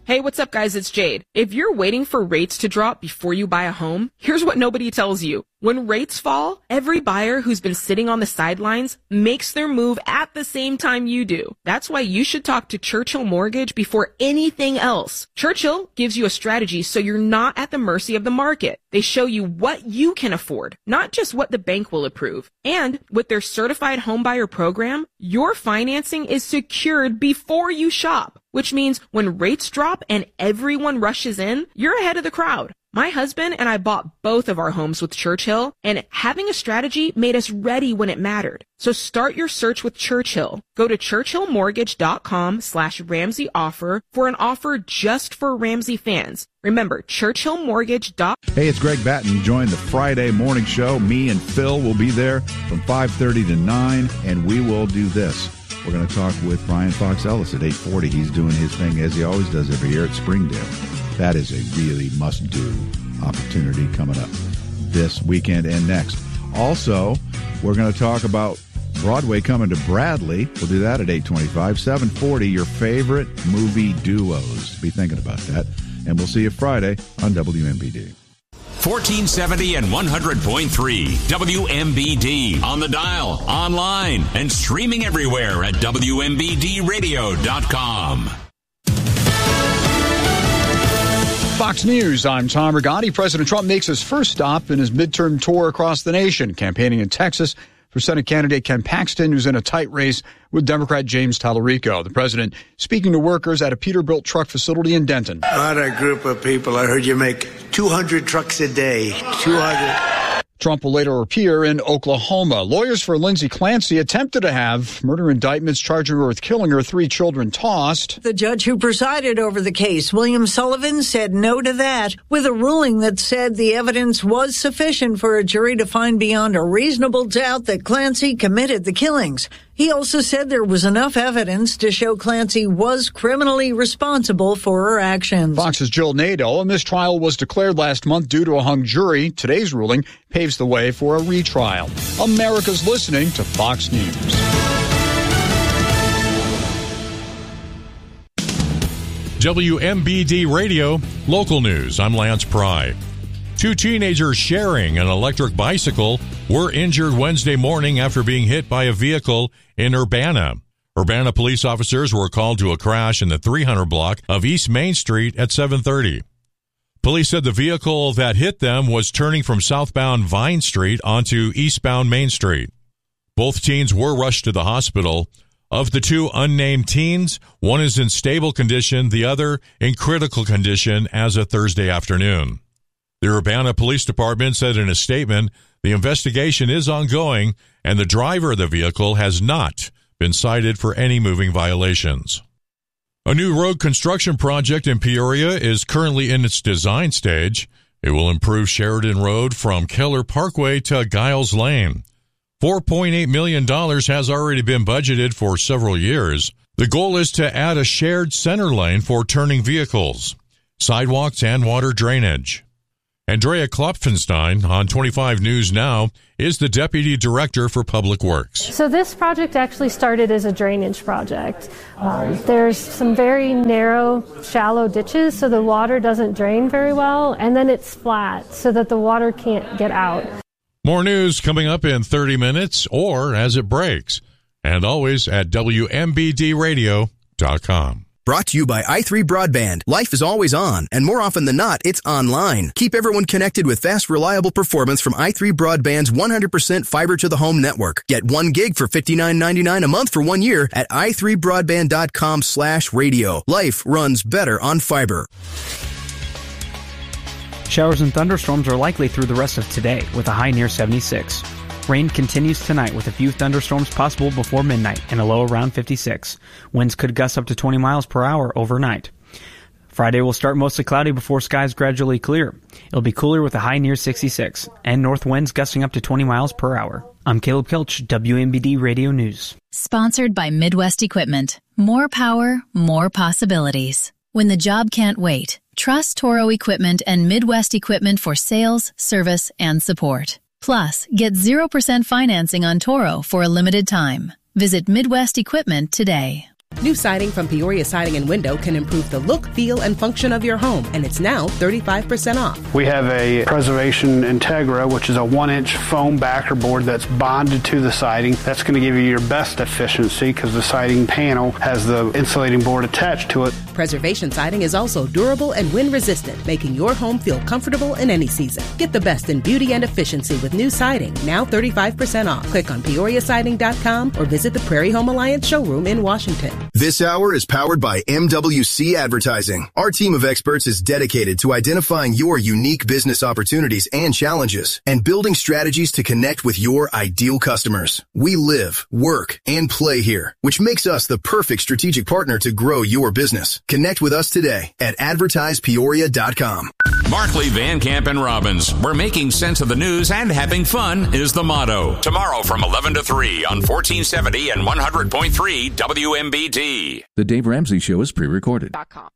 Hey, what's up, guys? It's Jade. If you're waiting for rates to drop before you buy a home, here's what nobody tells you. When rates fall, every buyer who's been sitting on the sidelines makes their move at the same time you do. That's why you should talk to Churchill Mortgage before anything else. Churchill gives you a strategy so you're not at the mercy of the market. They show you what you can afford, not just what the bank will approve. And with their certified homebuyer program, your financing is secured before you shop, which means when rates drop and everyone rushes in, you're ahead of the crowd. My husband and I bought both of our homes with Churchill, and having a strategy made us ready when it mattered. So start your search with Churchill. Go to churchillmortgage.com/Ramsey offer for an offer just for Ramsey fans. Remember, churchillmortgage.com. Hey, it's Greg Batten. Join the Friday morning show. Me and Phil will be there from 5:30 to 9, and we will do this. We're going to talk with Brian Fox Ellis at 8:40. He's doing his thing as he always does every year at Springdale. That is a really must-do opportunity coming up this weekend and next. Also, we're going to talk about Broadway coming to Bradley. We'll do that at 8:25. 7:40, your favorite movie duos. Be thinking about that. And we'll see you Friday on WMBD. 1470 and 100.3 WMBD on the dial, online, and streaming everywhere at WMBDradio.com. Fox News, I'm Tom Rigotti. President Trump makes his first stop in his midterm tour across the nation, campaigning in Texas for Senate candidate Ken Paxton, who's in a tight race with Democrat James Tallarico. The president speaking to workers at a Peterbilt truck facility in Denton. What a group of people. I heard you make 200 trucks a day. 200. Trump will later appear in Oklahoma. Lawyers for Lindsay Clancy attempted to have murder indictments charging her with killing her 3 children tossed. The judge who presided over the case, William Sullivan, said no to that, with a ruling that said the evidence was sufficient for a jury to find beyond a reasonable doubt that Clancy committed the killings. He also said there was enough evidence to show Clancy was criminally responsible for her actions. Fox's Jill Nadeau. A mistrial was declared last month due to a hung jury. Today's ruling paves the way for a retrial. America's listening to Fox News. WMBD Radio, local news. I'm Lance Pry. 2 teenagers sharing an electric bicycle were injured Wednesday morning after being hit by a vehicle in Urbana. Urbana police officers were called to a crash in the 300 block of East Main Street at 7:30. Police said the vehicle that hit them was turning from southbound Vine Street onto eastbound Main Street. Both teens were rushed to the hospital. Of the 2 unnamed teens, one is in stable condition, the other in critical condition as of Thursday afternoon. The Urbana Police Department said in a statement, the investigation is ongoing and the driver of the vehicle has not been cited for any moving violations. A new road construction project in Peoria is currently in its design stage. It will improve Sheridan Road from Keller Parkway to Giles Lane. $4.8 million has already been budgeted for several years. The goal is to add a shared center lane for turning vehicles, sidewalks, and water drainage. Andrea Klopfenstein on 25 News Now is the Deputy Director for Public Works. So this project actually started as a drainage project. There's some very narrow, shallow ditches, so the water doesn't drain very well, and then it's flat so that the water can't get out. More news coming up in 30 minutes or as it breaks, and always at WMBDradio.com. Brought to you by i3 Broadband. Life is always on, and more often than not, it's online. Keep everyone connected with fast, reliable performance from i3 Broadband's 100% fiber-to-the-home network. Get 1 gig for $59.99 a month for 1 year at i3broadband.com/radio. Life runs better on fiber. Showers and thunderstorms are likely through the rest of today, with a high near 76. Rain continues tonight with a few thunderstorms possible before midnight and a low around 56. Winds could gust up to 20 miles per hour overnight. Friday will start mostly cloudy before skies gradually clear. It'll be cooler with a high near 66 and north winds gusting up to 20 miles per hour. I'm Caleb Kelch, WMBD Radio News. Sponsored by Midwest Equipment. More power, more possibilities. When the job can't wait, trust Toro Equipment and Midwest Equipment for sales, service, and support. Plus, get 0% financing on Toro for a limited time. Visit Midwest Equipment today. New siding from Peoria Siding and Window can improve the look, feel, and function of your home, and it's now 35% off. We have a Preservation Integra, which is a 1-inch foam backer board that's bonded to the siding. That's going to give you your best efficiency because the siding panel has the insulating board attached to it. Preservation Siding is also durable and wind-resistant, making your home feel comfortable in any season. Get the best in beauty and efficiency with new siding, now 35% off. Click on PeoriaSiding.com or visit the Prairie Home Alliance showroom in Washington. This hour is powered by MWC Advertising. Our team of experts is dedicated to identifying your unique business opportunities and challenges and building strategies to connect with your ideal customers. We live, work, and play here, which makes us the perfect strategic partner to grow your business. Connect with us today at advertisepeoria.com. Markley, Van Camp, and Robbins, where making sense of the news and having fun is the motto. Tomorrow from 11 to 3 on 1470 and 100.3 WMBD. The Dave Ramsey Show is pre-recorded.